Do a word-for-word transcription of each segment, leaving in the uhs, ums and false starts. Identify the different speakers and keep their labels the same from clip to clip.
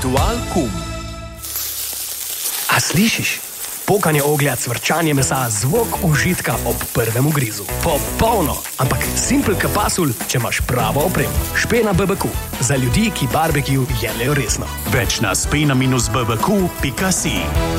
Speaker 1: Ritual kum.
Speaker 2: A slišiš? Pokanje oglja, cvrčanje mesa, zvok užitka ob prvem ugrizu. Popolno, ampak simpel kapasul, če imaš pravo opremo. Špena B B Q. Za ljudi, ki barbecue jemljejo resno.
Speaker 3: Več na spena minus b b q pika si.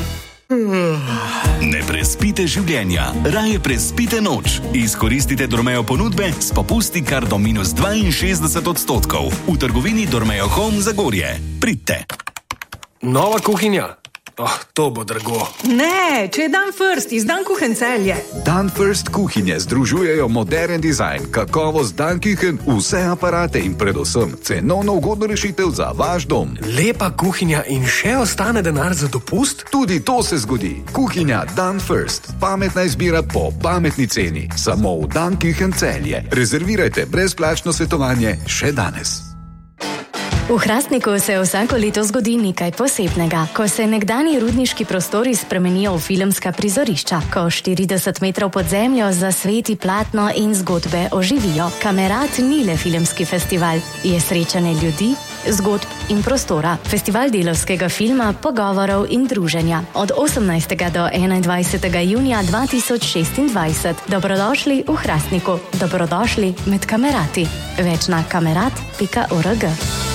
Speaker 3: Ne prespite življenja, raje prespite noč. Izkoristite Dormeo ponudbe s popusti kar do minus dvainšestdeset odstotkov. V trgovini Dormeo Home Zagorje. Pridite.
Speaker 2: Nova kuhinja? Oh, to bo drago.
Speaker 4: Ne, če je Dan First iz Dan Kuhencelje.
Speaker 5: Dan First kuhinje združujejo modern dizajn, kakovost Dan Kuchen, vse aparate in predvsem cenovno ugodno rešitev za vaš dom.
Speaker 2: Lepa kuhinja in še ostane denar za dopust?
Speaker 5: Tudi to se zgodi. Kuhinja Dan First. Pametna izbira po pametni ceni. Samo v Dan Kuhencelje. Rezervirajte brezplačno svetovanje še danes.
Speaker 6: V Hrastniku se vsako leto zgodi nekaj posebnega, ko se nekdanji rudniški prostori spremenijo v filmska prizorišča, ko štirideset metrov pod zemljo zasveti platno in zgodbe oživijo. Kamerat ni le filmski festival, je srečanje ljudi, zgodb in prostora. Festival delavskega filma, pogovorov in druženja. Od osemnajstega do enaindvajsetega junija dva tisoč šestindvajset. Dobrodošli v Hrastniku, dobrodošli med kamerati. Več na kamerat pika org.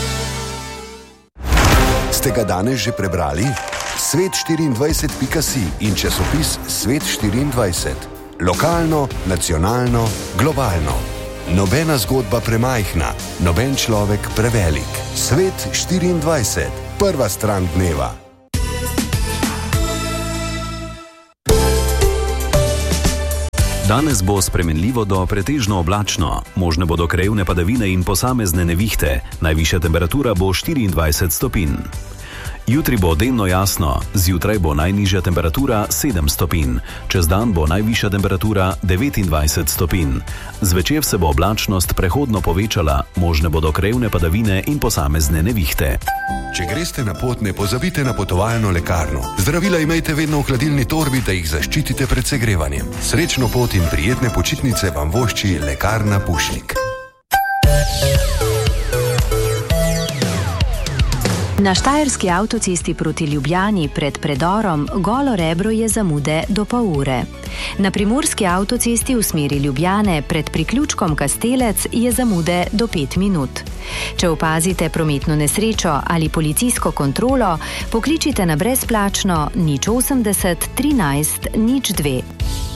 Speaker 7: Ste ga danes že prebrali? svet štiriindvajset pika si in časopis Svet štiriindvajset. Lokalno, nacionalno, globalno. Nobena zgodba premajhna, noben človek prevelik. Svet štiriindvajset. Prva stran dneva.
Speaker 8: Danes bo spremenljivo do pretežno oblačno. Možne bodo krajevne padavine in posamezne nevihte. Najvišja temperatura bo štiriindvajset stopinj. Jutri bo delno jasno, zjutraj bo najnižja temperatura sedem stopinj, čez dan bo najvišja temperatura devetindvajset stopinj. Zvečer se bo oblačnost prehodno povečala, možne bodo krajevne padavine in posamezne nevihte.
Speaker 7: Če greste na pot, ne pozabite na potovalno lekarno. Zdravila imejte vedno v hladilni torbi, da jih zaščitite pred segrevanjem. Srečno pot in prijetne počitnice vam vošči Lekarna Pušnik.
Speaker 9: Na štajerski avtocesti proti Ljubljani pred predorom Golo Rebro je zamude do pol ure. Na primorski avtocesti v smeri Ljubljane pred priključkom Kastelec je zamude do pet minut. Če opazite prometno nesrečo ali policijsko kontrolo, pokličite na brezplačno nič osemdeset trinajst nič dve.